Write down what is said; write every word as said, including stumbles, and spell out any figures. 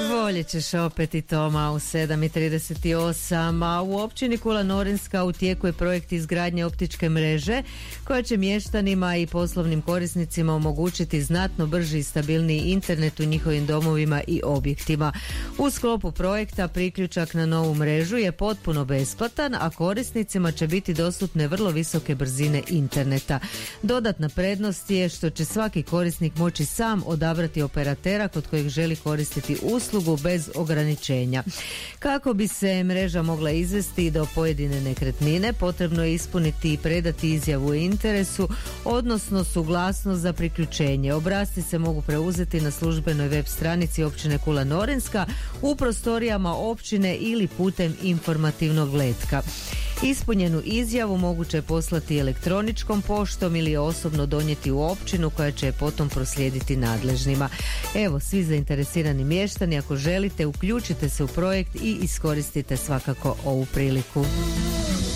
Voljet ćeš opet i Toma u sedam i trideset osam, a u općini Kula Norinska u tijeku je projekt izgradnje optičke mreže koja će mještanima i poslovnim korisnicima omogućiti znatno brži i stabilniji internet u njihovim domovima i objektima. U sklopu projekta priključak na novu mrežu je potpuno besplatan, a korisnicima će biti dostupne vrlo visoke brzine interneta. Dodatna prednost je što će svaki korisnik moći sam odabrati operatera kod kojeg želi koristiti uslugu bez ograničenja. Kako bi se mreža mogla izvesti do pojedine nekretnine, potrebno je ispuniti i predati izjavu o interesu, odnosno suglasnost za priključenje. Obrasci se mogu preuzeti na službenoj web stranici općine Kula Norinska, u prostorijama općine ili putem informativnog letka. Ispunjenu izjavu moguće je poslati elektroničkom poštom ili osobno donijeti u općinu koja će je potom proslijediti nadležnima. Evo, svi zainteresirani mještani, ako želite, uključite se u projekt i iskoristite svakako ovu priliku.